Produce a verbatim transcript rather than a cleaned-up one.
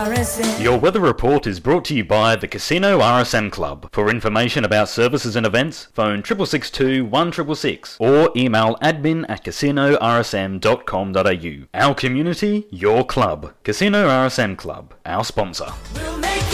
R S M. Your weather report is brought to you by the Casino R S M Club. For information about services and events, phone six six six two, one six six six or email admin at casino r s m dot com dot a u. Our community, your club. Casino R S M Club, our sponsor. We'll make